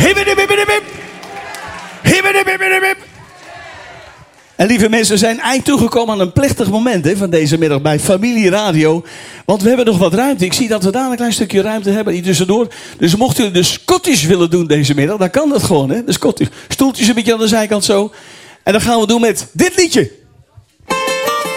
En lieve mensen, we zijn eind toegekomen aan een plechtig moment van deze middag bij Familie Radio. Want we hebben nog wat ruimte. Ik zie dat we daar een klein stukje ruimte hebben hier tussendoor. Dus mocht u de Scottish willen doen deze middag, dan kan dat gewoon. Hè? De Scottish. Stoeltjes een beetje aan de zijkant zo. En dan gaan we doen met dit liedje.